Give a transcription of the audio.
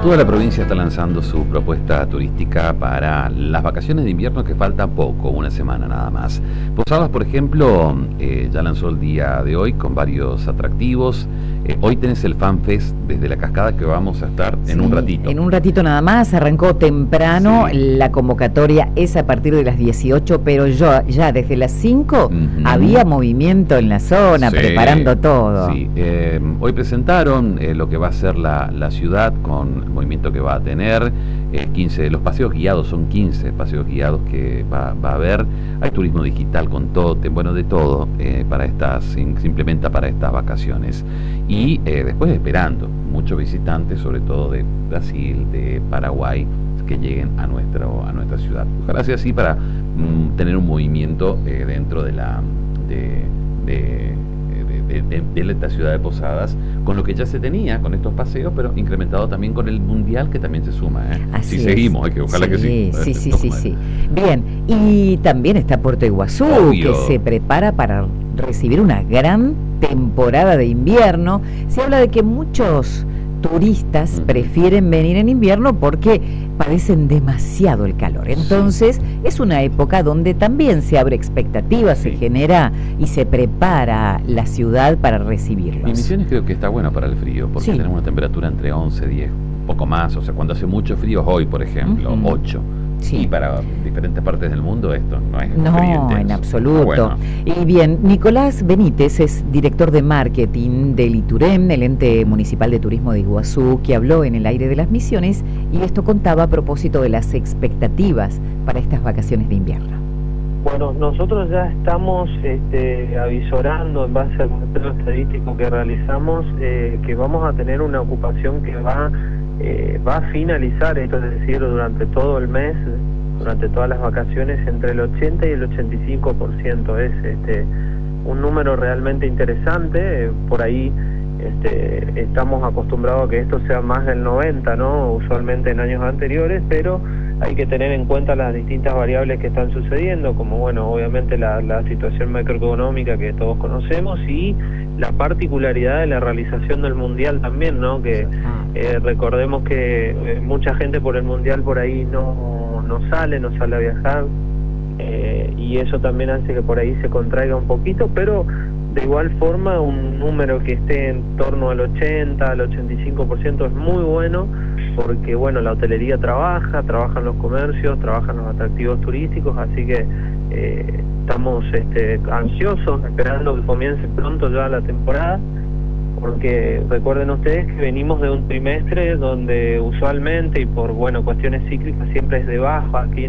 Toda la provincia está lanzando su propuesta turística para las vacaciones de invierno, que falta poco, una semana nada más. Posadas, por ejemplo, ya lanzó el día de hoy con varios atractivos. Hoy tenés el FanFest desde La Cascada, que vamos a estar en un ratito. En un ratito nada más, arrancó temprano, la convocatoria es a partir de las 18, pero ya desde las 5 había movimiento en la zona, preparando todo. Sí, hoy presentaron lo que va a ser la ciudad con el movimiento que va a tener. 15, los paseos guiados, son 15 paseos guiados que va a haber. Hay turismo digital con tótem, bueno, de todo se implementa para estas vacaciones. Y después esperando muchos visitantes, sobre todo de Brasil, de Paraguay, que lleguen a nuestra ciudad. Ojalá sea así para tener un movimiento dentro de esta ciudad de Posadas, con lo que ya se tenía con estos paseos, pero incrementado también con el mundial, que también se suma. Así si seguimos, ojalá que sí. Sí. Bien, y también está Puerto Iguazú, que se prepara para recibir una gran temporada de invierno. Se habla de que muchos turistas prefieren venir en invierno porque padecen demasiado el calor. Entonces, es una época donde también se abre expectativas, se genera y se prepara la ciudad para recibirlos. Y Misiones creo que está buena para el frío, porque tenemos una temperatura entre 11, 10, poco más. O sea, cuando hace mucho frío, hoy, por ejemplo, 8. Y para diferentes partes del mundo esto no es frío intenso. En absoluto. Bueno. Y bien, Nicolás Benítez es director de marketing del ITUREM, el ente municipal de turismo de Iguazú, que habló en el aire de las Misiones, y esto contaba a propósito de las expectativas para estas vacaciones de invierno. Bueno, nosotros ya estamos avisorando en base al muestreo estadístico que realizamos que vamos a tener una ocupación que va a finalizar, esto es decir, durante todo el mes, durante todas las vacaciones, entre el 80 y el 85%. Es un número realmente interesante. Por ahí estamos acostumbrados a que esto sea más del 90, ¿no? Usualmente en años anteriores, pero hay que tener en cuenta las distintas variables que están sucediendo, como, bueno, obviamente la situación macroeconómica que todos conocemos, y la particularidad de la realización del Mundial también, ¿no? Que recordemos que mucha gente por el Mundial por ahí no sale a viajar, y eso también hace que por ahí se contraiga un poquito, pero de igual forma un número que esté en torno al 80, al 85% es muy bueno, porque, bueno, la hotelería trabajan los comercios, trabajan los atractivos turísticos, así que estamos ansiosos, esperando que comience pronto ya la temporada, porque recuerden ustedes que venimos de un trimestre donde usualmente, y por, bueno, cuestiones cíclicas, siempre es de baja aquí